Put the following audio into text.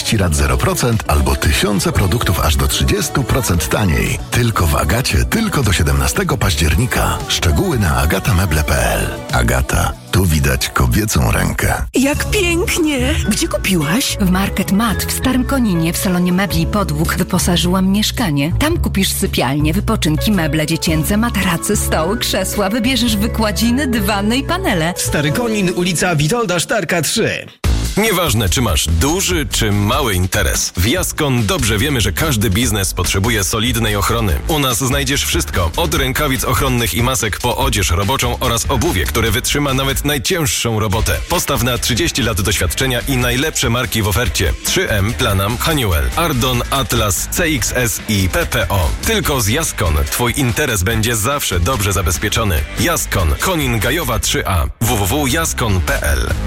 30 lat 0% albo tysiące produktów aż do 30% taniej. Tylko w Agacie, tylko do 17 października. Szczegóły na agatameble.pl. Agata, tu widać kobiecą rękę. Jak pięknie! Gdzie kupiłaś? W Market Mat w Starym Koninie w salonie mebli i podłóg wyposażyłam mieszkanie. Tam kupisz sypialnię, wypoczynki, meble dziecięce, materacy, stoły, krzesła, wybierzesz wykładziny, dywany i panele. Stary Konin, ulica Witolda Sztarka 3. Nieważne, czy masz duży, czy mały interes. W Jaskon dobrze wiemy, że każdy biznes potrzebuje solidnej ochrony. U nas znajdziesz wszystko. Od rękawic ochronnych i masek po odzież roboczą oraz obuwie, które wytrzyma nawet najcięższą robotę. Postaw na 30 lat doświadczenia i najlepsze marki w ofercie. 3M, Planam, Honeywell, Ardon, Atlas, CXS i PPO. Tylko z Jaskon twój interes będzie zawsze dobrze zabezpieczony. Jaskon, Konin Gajowa 3A. www.jaskon.pl